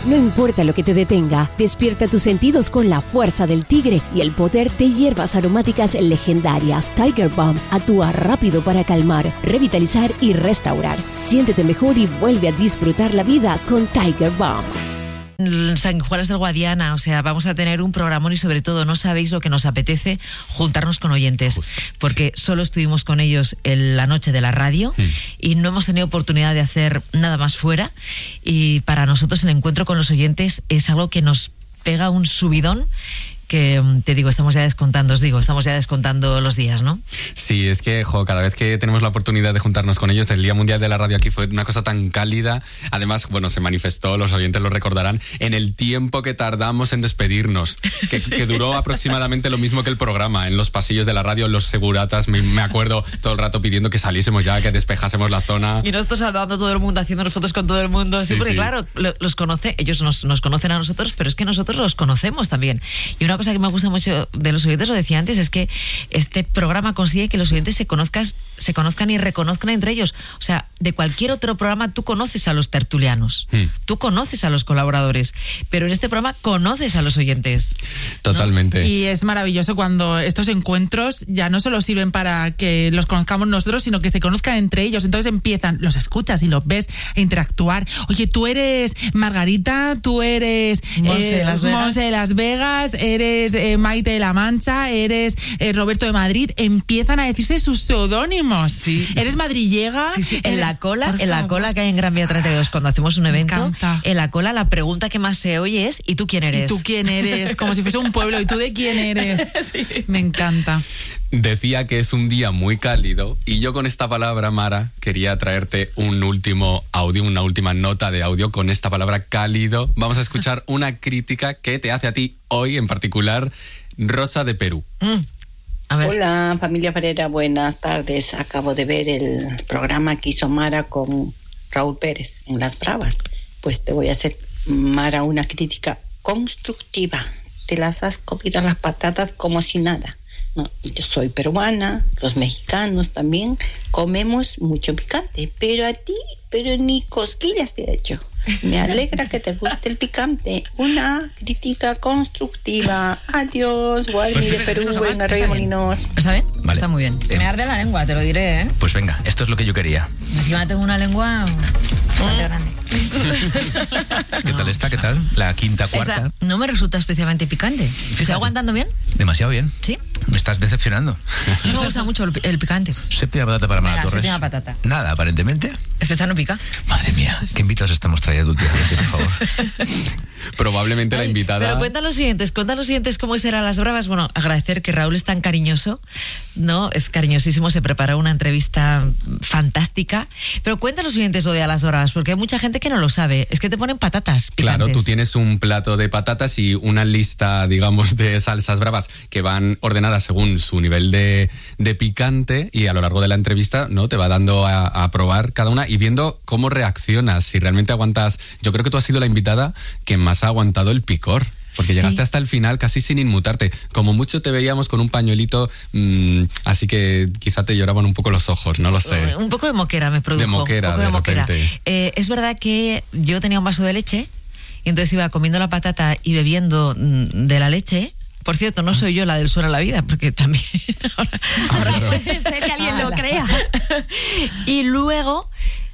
No importa lo que te detenga, despierta tus sentidos con la fuerza del tigre y el poder de hierbas aromáticas legendarias. Tiger Balm actúa rápido para calmar, revitalizar y restaurar. Siéntete mejor y vuelve a disfrutar la vida con Tiger Balm. San Juárez del Guadiana, o sea, vamos a tener un programón y sobre todo no sabéis lo que nos apetece, juntarnos con oyentes, porque solo estuvimos con ellos en la noche de la radio y no hemos tenido oportunidad de hacer nada más fuera, y para nosotros el encuentro con los oyentes es algo que nos pega un subidón que te digo, estamos ya descontando los días, ¿no? Sí, es que, cada vez que tenemos la oportunidad de juntarnos con ellos, el Día Mundial de la Radio aquí fue una cosa tan cálida. Además, bueno, se manifestó, los oyentes lo recordarán, en el tiempo que tardamos en despedirnos, que duró aproximadamente lo mismo que el programa, en los pasillos de la radio, los seguratas, me acuerdo todo el rato pidiendo que saliésemos ya, que despejásemos la zona. Y nosotros saludando a todo el mundo, haciéndonos fotos con todo el mundo. Sí, porque claro, ellos nos conocen a nosotros, pero es que nosotros los conocemos también. Y una cosa que me gusta mucho de los oyentes, lo decía antes, es que este programa consigue que los oyentes se conozcan y reconozcan entre ellos. O sea, de cualquier otro programa tú conoces a los tertulianos, tú conoces a los colaboradores, pero en este programa conoces a los oyentes. Totalmente. ¿No? Y es maravilloso cuando estos encuentros ya no solo sirven para que los conozcamos nosotros, sino que se conozcan entre ellos. Entonces empiezan, los escuchas y los ves a interactuar. Oye, tú eres Margarita, tú eres Monse de Las Vegas, eres Maite de la Mancha, eres Roberto de Madrid. Empiezan a decirse sus seudónimos. Sí. Eres madrillega. Sí. En la cola que hay en Gran Vía 32 cuando hacemos un evento, en la cola la pregunta que más se oye es ¿y tú quién eres? ¿Y tú quién eres? Como si fuese un pueblo. ¿Y tú de quién eres? Sí. Me encanta. Decía que es un día muy cálido y yo con esta palabra, Mara, quería traerte un último audio, una última nota de audio con esta palabra cálido. Vamos a escuchar una crítica que te hace a ti hoy en particular, Rosa de Perú. A ver. Hola, familia Ferreira, buenas tardes. Acabo de ver el programa que hizo Mara con Raúl Pérez en Las Bravas. Pues te voy a hacer, Mara, una crítica constructiva. Te las has comido las patatas como si nada. No, yo soy peruana, los mexicanos también comemos mucho picante, pero ni cosquillas te he hecho. Me alegra que te guste el picante. Una crítica constructiva. Adiós, Guarni de Perú, en Arroyo Molinos. ¿Está bien? Vale. Está muy bien. Me arde la lengua, te lo diré, ¿eh? Pues venga, esto es lo que yo quería. Encima tengo una lengua bastante grande. ¿Qué tal está? ¿Qué tal? La quinta, cuarta. No me resulta especialmente picante. Fíjate. ¿Estoy aguantando bien? Demasiado bien. ¿Sí? Me estás decepcionando. No me gusta mucho el picante. Séptima patata para Mara Torres. Séptima patata. Nada, aparentemente. Es que esta no pica. Madre mía, qué invitados estamos trayendo últimamente, por favor. Probablemente la invitada... Pero cuenta los siguientes cómo serán Las Bravas. Bueno, agradecer que Raúl es tan cariñoso, ¿no? Es cariñosísimo, se preparó una entrevista fantástica. Pero cuenta los siguientes lo de Las Bravas, porque hay mucha gente que no lo sabe. Es que te ponen patatas picantes. Claro, tú tienes un plato de patatas y una lista, digamos, de salsas bravas que van ordenadas según su nivel de picante, y a lo largo de la entrevista, ¿no?, te va dando a probar cada una y viendo cómo reaccionas, si realmente aguantas. Yo creo que tú has sido la invitada que más ha aguantado el picor, porque llegaste hasta el final casi sin inmutarte. Como mucho te veíamos con un pañuelito, así que quizá te lloraban un poco los ojos, no lo sé. Un poco de moquera me produjo. De moquera, de repente. Es verdad que yo tenía un vaso de leche y entonces iba comiendo la patata y bebiendo de la leche. Por cierto, no soy yo la del suelo a la vida, porque también... Ahora puede ser que alguien lo crea. Y luego,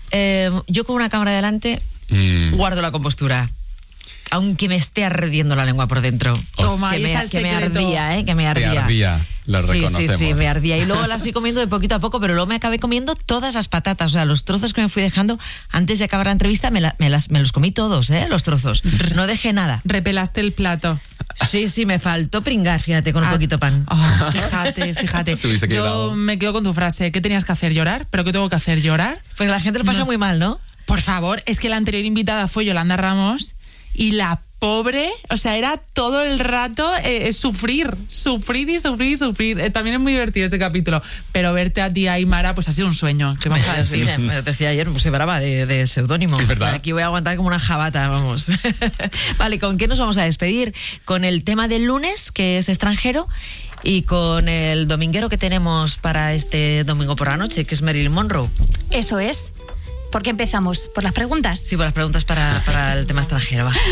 yo con una cámara delante guardo la compostura. Aunque me esté ardiendo la lengua por dentro. Toma, que me ardía, que me ardía. Te ardía, lo reconocemos. Sí, me ardía. Y luego las fui comiendo de poquito a poco, pero luego me acabé comiendo todas las patatas. O sea, los trozos que me fui dejando antes de acabar la entrevista, me los comí todos, los trozos. No dejé nada. Repelaste el plato. Sí, me faltó pringar, fíjate, con un poquito pan. Oh, fíjate. Yo me quedo con tu frase. ¿Qué tenías que hacer? ¿Llorar? ¿Pero qué tengo que hacer? ¿Llorar? Pues la gente lo pasa muy mal, ¿no? Por favor, es que la anterior invitada fue Yolanda Ramos y la pobre, o sea, era todo el rato sufrir. También es muy divertido este capítulo, pero verte a ti ahí, Mara, pues ha sido un sueño. ¿Qué vas a decir? Me decía ayer, pues se brava de seudónimo. Es verdad. Aquí voy a aguantar como una jabata, vamos. Vale, ¿con qué nos vamos a despedir? Con el tema del lunes, que es extranjero, y con el dominguero que tenemos para este domingo por la noche, que es Marilyn Monroe. Eso es. ¿Por qué empezamos? ¿Por las preguntas? Sí, por las preguntas para el tema extranjero, va.